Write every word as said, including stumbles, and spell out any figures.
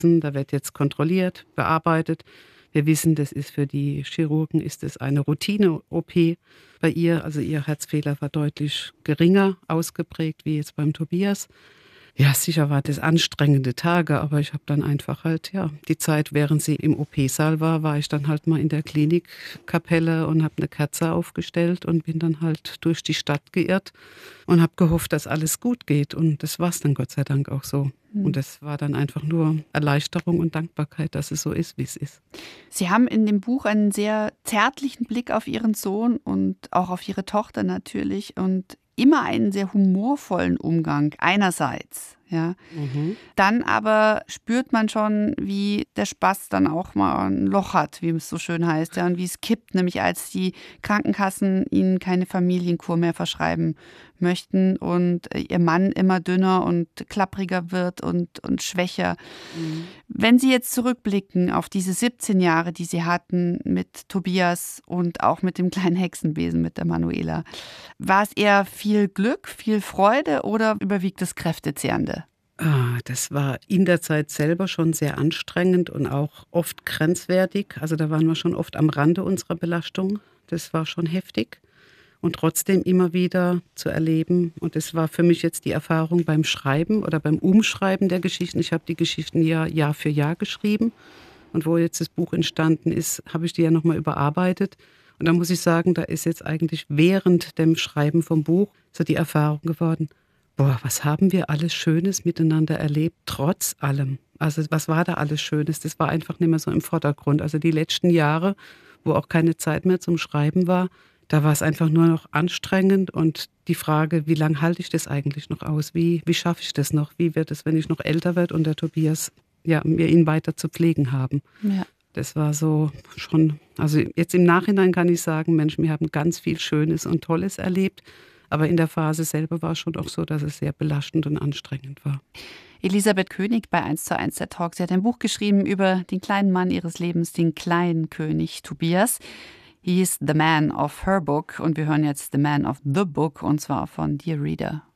Da wird jetzt kontrolliert, bearbeitet. Wir wissen, das ist für die Chirurgen ist es eine Routine-O P bei ihr. Also ihr Herzfehler war deutlich geringer ausgeprägt wie jetzt beim Tobias. Ja, sicher war das anstrengende Tage, aber ich habe dann einfach halt, ja, die Zeit, während sie im O P-Saal war, war ich dann halt mal in der Klinikkapelle und habe eine Kerze aufgestellt und bin dann halt durch die Stadt geirrt und habe gehofft, dass alles gut geht. Und das war es dann Gott sei Dank auch so. Mhm. Und das war dann einfach nur Erleichterung und Dankbarkeit, dass es so ist, wie es ist. Sie haben in dem Buch einen sehr zärtlichen Blick auf Ihren Sohn und auch auf Ihre Tochter natürlich und immer einen sehr humorvollen Umgang einerseits, ja. Mhm. Dann aber spürt man schon, wie der Spaß dann auch mal ein Loch hat, wie es so schön heißt, ja, und wie es kippt, nämlich als die Krankenkassen ihnen keine Familienkur mehr verschreiben möchten und ihr Mann immer dünner und klappriger wird und, und schwächer. Mhm. Wenn Sie jetzt zurückblicken auf diese siebzehn Jahre, die Sie hatten mit Tobias und auch mit dem kleinen Hexenbesen mit der Manuela, war es eher viel Glück, viel Freude oder überwiegt das Kräftezehrende? Ah, das war in der Zeit selber schon sehr anstrengend und auch oft grenzwertig. Also da waren wir schon oft am Rande unserer Belastung. Das war schon heftig. Und trotzdem immer wieder zu erleben. Und das war für mich jetzt die Erfahrung beim Schreiben oder beim Umschreiben der Geschichten. Ich habe die Geschichten ja Jahr für Jahr geschrieben. Und wo jetzt das Buch entstanden ist, habe ich die ja nochmal überarbeitet. Und da muss ich sagen, da ist jetzt eigentlich während dem Schreiben vom Buch so die Erfahrung geworden, boah, was haben wir alles Schönes miteinander erlebt, trotz allem. Also was war da alles Schönes? Das war einfach nicht mehr so im Vordergrund. Also die letzten Jahre, wo auch keine Zeit mehr zum Schreiben war, da war es einfach nur noch anstrengend und die Frage, wie lange halte ich das eigentlich noch aus? Wie, wie schaffe ich das noch? Wie wird es, wenn ich noch älter werde und der Tobias, ja, wir ihn weiter zu pflegen haben? Ja. Das war so schon, also jetzt im Nachhinein kann ich sagen, Mensch, wir haben ganz viel Schönes und Tolles erlebt. Aber in der Phase selber war es schon auch so, dass es sehr belastend und anstrengend war. Elisabeth König bei eins zu eins der Talk. Sie hat ein Buch geschrieben über den kleinen Mann ihres Lebens, den kleinen König Tobias. He is the man of her book und wir hören jetzt The Man of the Book und zwar von Dear Reader.